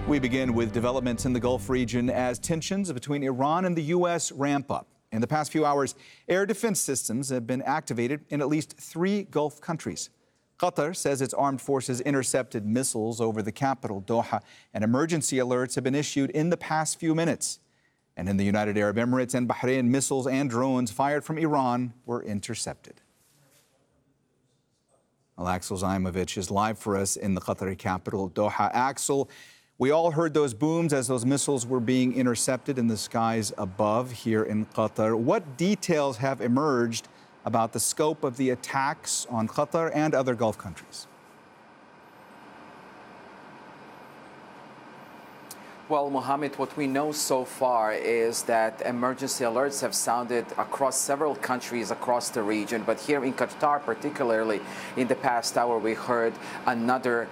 We begin with developments in the Gulf region as tensions between Iran and the U.S. ramp up. In the past few hours, air defense systems have been activated in at least 3 Gulf countries. Qatar says its armed forces intercepted missiles over the capital, Doha, and emergency alerts have been issued in the past few minutes. And in the United Arab Emirates and Bahrain, missiles and drones fired from Iran were intercepted. Well, Axel Zaimovich is live for us in the Qatari capital, Doha. Axel, we all heard those booms as those missiles were being intercepted in the skies above here in Qatar. What details have emerged about the scope of the attacks on Qatar and other Gulf countries? Well, Mohammed, what we know so far is that emergency alerts have sounded across several countries across the region. But here in Qatar, particularly in the past hour, we heard another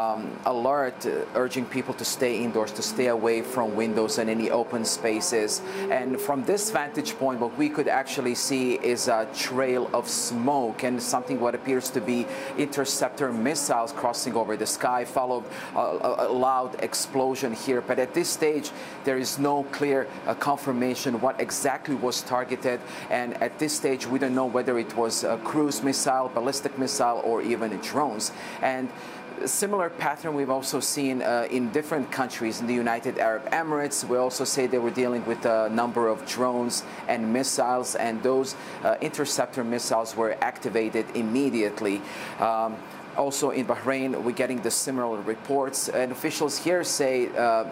alert urging people to stay indoors, to stay away from windows and any open spaces. And from this vantage point, what we could actually see is a trail of smoke and something what appears to be interceptor missiles crossing over the sky, followed a loud explosion here. But at this stage, there is no clear confirmation what exactly was targeted. And at this stage, we don't know whether it was a cruise missile, ballistic missile, or even drones. And a similar pattern we've also seen in different countries. In the United Arab Emirates, we also say they were dealing with a number of drones and missiles, and those interceptor missiles were activated immediately. Also in Bahrain, we're getting the similar reports, and officials here say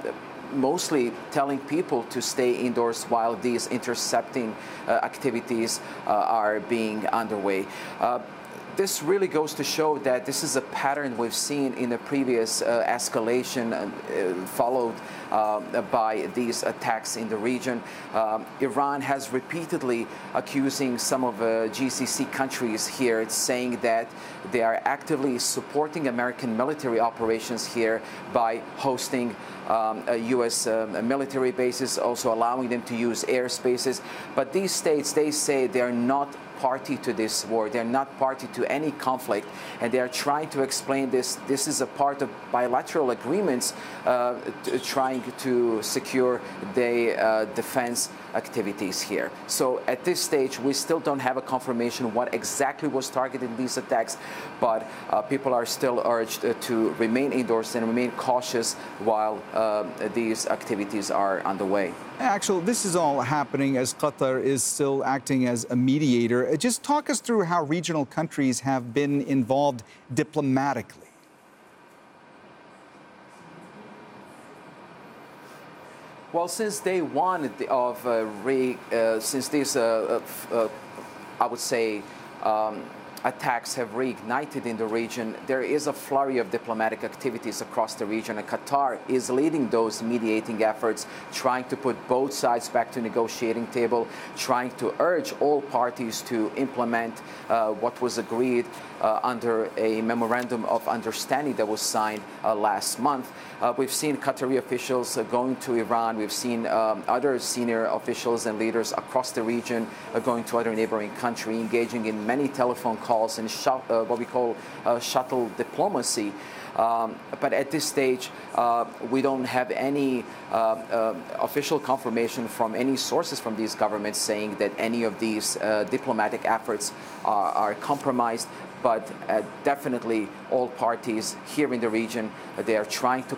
mostly telling people to stay indoors while these intercepting activities are being underway. This really goes to show that this is a pattern we've seen in the previous escalation followed by these attacks in the region. Iran has repeatedly accusing some of GCC countries here. It's saying that they are actively supporting American military operations here by hosting U.S. military bases, also allowing them to use airspaces. But these states, they say they are not party to this war. They're not party to any conflict, and they are trying to explain this. This is a part of bilateral agreements trying to secure the defense activities here. So at this stage, we still don't have a confirmation what exactly was targeted in these attacks, but people are still urged to remain indoors and remain cautious while these activities are underway. Axel, this is all happening as Qatar is still acting as a mediator. Just talk us through how regional countries have been involved diplomatically. Well, since day one of since these, I would say, attacks have reignited in the region, there is a flurry of diplomatic activities across the region, and Qatar is leading those mediating efforts, trying to put both sides back to the negotiating table, trying to urge all parties to implement what was agreed under a memorandum of understanding that was signed last month. We've seen Qatari officials going to Iran. We've seen other senior officials and leaders across the region going to other neighboring countries, engaging in many telephone calls and what we call shuttle diplomacy. But at this stage, we don't have any official confirmation from any sources from these governments saying that any of these diplomatic efforts are compromised. But definitely all parties here in the region, they are trying to